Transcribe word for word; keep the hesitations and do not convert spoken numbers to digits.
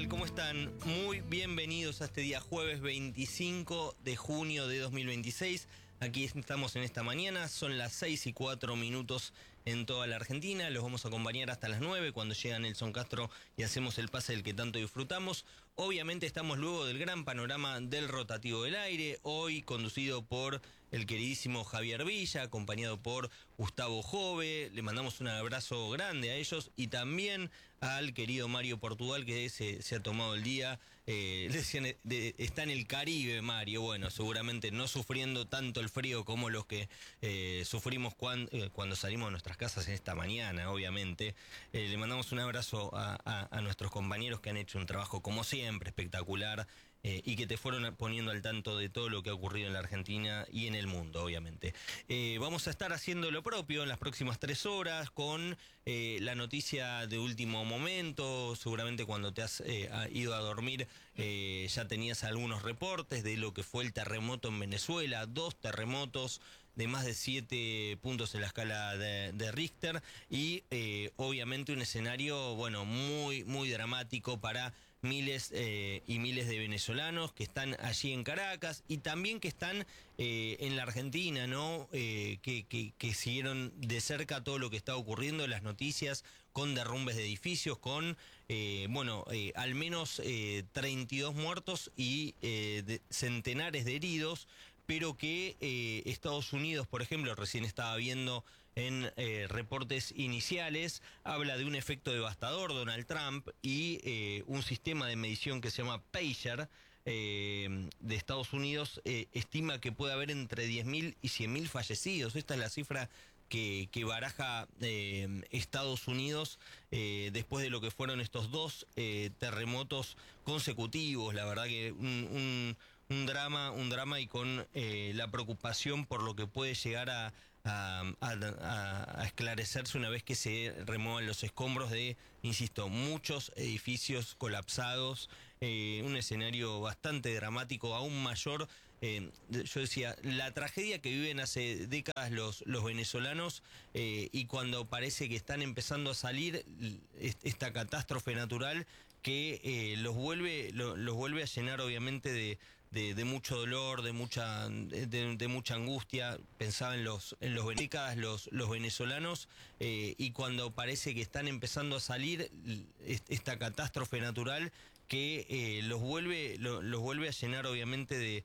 tal? ¿Cómo están? Muy bienvenidos a este día jueves veinticinco de junio de dos mil veintiséis. Aquí estamos en esta mañana, son las seis y cuatro minutos en toda la Argentina. Los vamos a acompañar hasta las nueve cuando llega Nelson Castro y hacemos el pase del que tanto disfrutamos. Obviamente estamos luego del gran panorama del rotativo del aire, hoy conducido por el queridísimo Javier Villa, acompañado por Gustavo Jove. Le mandamos un abrazo grande a ellos y también al querido Mario Portugal, que se, se ha tomado el día. Eh, decían, de, está en el Caribe, Mario. Bueno, seguramente no sufriendo tanto el frío como los que eh, sufrimos cuando, eh, cuando salimos de nuestras casas en esta mañana, obviamente. Eh, le mandamos un abrazo a, a, a nuestros compañeros que han hecho un trabajo, como siempre, espectacular. Eh, y que te fueron poniendo al tanto de todo lo que ha ocurrido en la Argentina y en el mundo, obviamente. Eh, vamos a estar haciendo lo propio en las próximas tres horas con eh, la noticia de último momento. Seguramente cuando te has eh, ido a dormir eh, ya tenías algunos reportes de lo que fue el terremoto en Venezuela, dos terremotos de más de siete puntos en la escala de, de Richter y eh, obviamente un escenario, bueno, muy, muy dramático para miles eh, y miles de venezolanos que están allí en Caracas y también que están eh, en la Argentina, ¿no? Eh, que, que, que siguieron de cerca todo lo que está ocurriendo, las noticias con derrumbes de edificios, con, eh, bueno, eh, al menos eh, treinta y dos muertos y eh, de centenares de heridos, pero que eh, Estados Unidos, por ejemplo, recién estaba viendo en eh, reportes iniciales, habla de un efecto devastador, Donald Trump, y eh, un sistema de medición que se llama Pager eh, de Estados Unidos eh, estima que puede haber entre diez mil y cien mil fallecidos. Esta es la cifra que, que baraja eh, Estados Unidos eh, después de lo que fueron estos dos eh, terremotos consecutivos. La verdad que un... un Un drama, un drama y con eh, la preocupación por lo que puede llegar a, a, a, a esclarecerse una vez que se remuevan los escombros de, insisto, muchos edificios colapsados, eh, un escenario bastante dramático, aún mayor. Eh, yo decía, la tragedia que viven hace décadas los, los venezolanos eh, y cuando parece que están empezando a salir esta catástrofe natural que eh, los vuelve lo, los vuelve a llenar obviamente de, de, de mucho dolor, de mucha de, de mucha angustia. Pensaba en los en los décadas los los venezolanos eh, y cuando parece que están empezando a salir esta catástrofe natural que eh, los vuelve lo, los vuelve a llenar obviamente de,